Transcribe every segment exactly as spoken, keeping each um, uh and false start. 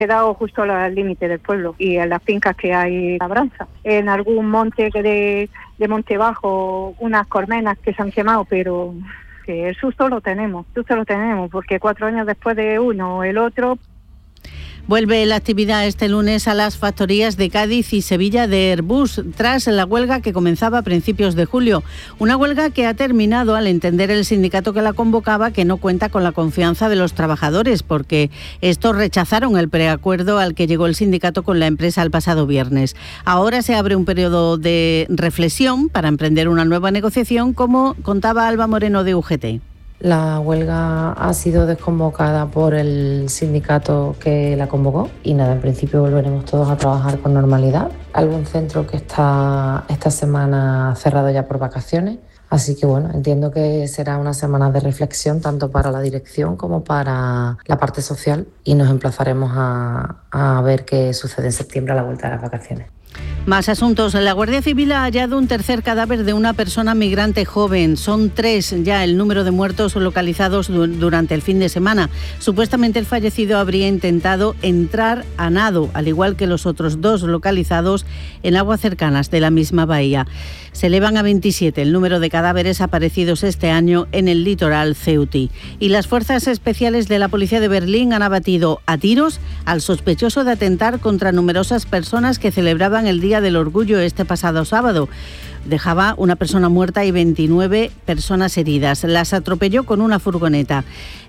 quedado justo al límite del pueblo y en las fincas que hay labranza. En algún monte de, de Monte Bajo, unas colmenas que se han quemado, pero que el susto lo tenemos, el susto lo tenemos, porque cuatro años después de uno o el otro. Vuelve la actividad este lunes a las factorías de Cádiz y Sevilla de Airbus, tras la huelga que comenzaba a principios de julio. Una huelga que ha terminado al entender el sindicato que la convocaba que no cuenta con la confianza de los trabajadores, porque estos rechazaron el preacuerdo al que llegó el sindicato con la empresa el pasado viernes. Ahora se abre un periodo de reflexión para emprender una nueva negociación, como contaba Alba Moreno de U G T. La huelga ha sido desconvocada por el sindicato que la convocó y nada, en principio volveremos todos a trabajar con normalidad. Algún centro que está esta semana cerrado ya por vacaciones, así que bueno, entiendo que será una semana de reflexión tanto para la dirección como para la parte social y nos emplazaremos a, a ver qué sucede en septiembre a la vuelta de las vacaciones. Más asuntos. La Guardia Civil ha hallado un tercer cadáver de una persona migrante joven. Son tres ya el número de muertos localizados du- durante el fin de semana. Supuestamente el fallecido habría intentado entrar a nado, al igual que los otros dos localizados en aguas cercanas de la misma bahía. Se elevan a veintisiete el número de cadáveres aparecidos este año en el litoral ceutí. Y las fuerzas especiales de la policía de Berlín han abatido a tiros al sospechoso de atentar contra numerosas personas que celebraban el Día del Orgullo este pasado sábado. Dejaba una persona muerta y veintinueve personas heridas. Las atropelló con una furgoneta.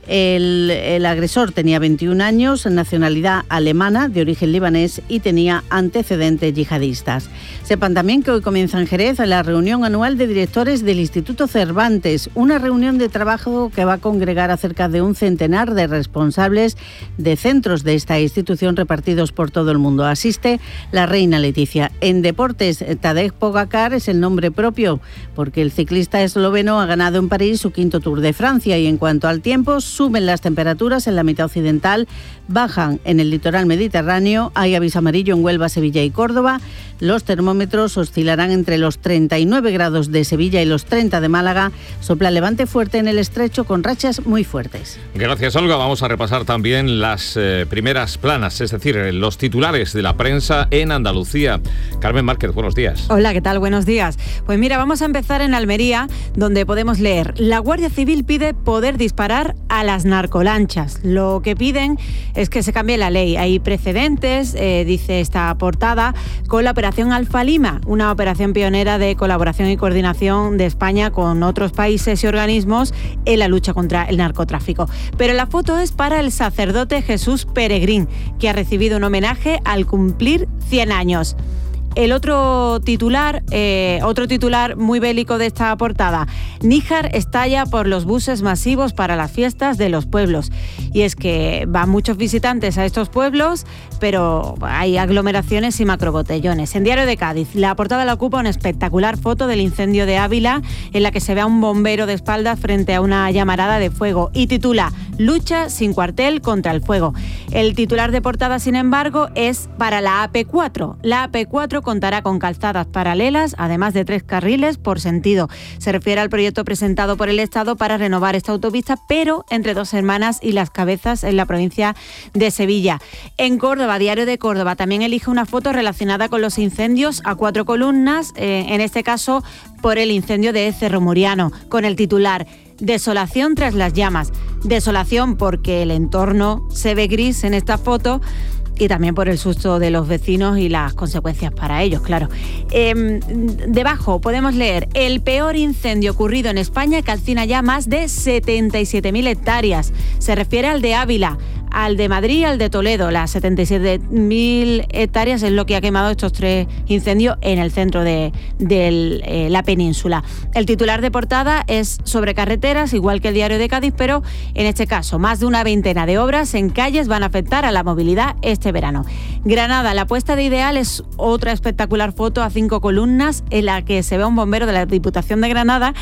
El, el agresor tenía veintiún años, nacionalidad alemana, de origen libanés y tenía antecedentes yihadistas. Sepan también que hoy comienza en Jerez la reunión anual de directores del Instituto Cervantes, una reunión de trabajo que va a congregar a cerca de un centenar de responsables de centros de esta institución repartidos por todo el mundo. Asiste la reina Leticia. En deportes, Tadej Pogačar es el nombre propio, porque el ciclista esloveno ha ganado en París su quinto Tour de Francia. Y en cuanto al tiempo, suben las temperaturas en la mitad occidental, bajan en el litoral mediterráneo, hay aviso amarillo en Huelva, Sevilla y Córdoba. Los termómetros oscilarán entre los treinta y nueve grados de Sevilla y los treinta de Málaga. Sopla levante fuerte en el estrecho con rachas muy fuertes. Gracias, Olga. Vamos a repasar también las eh, primeras planas, es decir, los titulares de la prensa en Andalucía. Carmen Márquez, buenos días. Hola, ¿qué tal? Buenos días. Pues mira, vamos a empezar en Almería, donde podemos leer: la Guardia Civil pide poder disparar a las narcolanchas. Lo que piden es que se cambie la ley. Hay precedentes, eh, dice esta portada, con la operación Alfa Lima, una operación pionera de colaboración y coordinación de España con otros países y organismos en la lucha contra el narcotráfico. Pero la foto es para el sacerdote Jesús Peregrín, que ha recibido un homenaje al cumplir cien años. El otro titular, eh, otro titular muy bélico de esta portada: Níjar estalla por los buses masivos para las fiestas de los pueblos. Y es que van muchos visitantes a estos pueblos, pero hay aglomeraciones y macrobotellones. En Diario de Cádiz, la portada la ocupa una espectacular foto del incendio de Ávila, en la que se ve a un bombero de espaldas frente a una llamarada de fuego, y titula: Lucha sin cuartel contra el fuego. El titular de portada, sin embargo, es para la A P cuatro. La A P cuatro contará con calzadas paralelas, además de tres carriles por sentido. Se refiere al proyecto presentado por el Estado para renovar esta autopista, pero entre Dos Hermanas y Las Cabezas, en la provincia de Sevilla. En Córdoba, Diario de Córdoba también elige una foto relacionada con los incendios a cuatro columnas, eh, en este caso por el incendio de Cerro Muriano, con el titular: Desolación tras las llamas. Desolación porque el entorno se ve gris en esta foto, y también por el susto de los vecinos y las consecuencias para ellos, claro. Eh, debajo podemos leer: el peor incendio ocurrido en España calcina ya más de setenta y siete mil hectáreas. Se refiere al de Ávila, al de Madrid y al de Toledo. Las setenta y siete mil hectáreas es lo que ha quemado estos tres incendios en el centro de, de eh, la península. El titular de portada es sobre carreteras, igual que el Diario de Cádiz, pero en este caso más de una veintena de obras en calles van a afectar a la movilidad este verano. Granada, la puesta de Ideal es otra espectacular foto a cinco columnas en la que se ve a un bombero de la Diputación de Granada,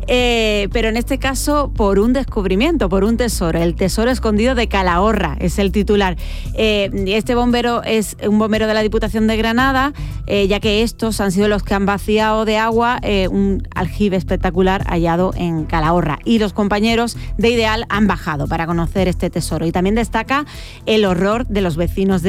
eh, pero en este caso por un descubrimiento, por un tesoro, el tesoro escondido de Calahorra, es el titular. Eh, este bombero es un bombero de la Diputación de Granada, eh, ya que estos han sido los que han vaciado de agua eh, un aljibe espectacular hallado en Calahorra, y los compañeros de Ideal han bajado para conocer este tesoro. Y también destaca el horror de los vecinos de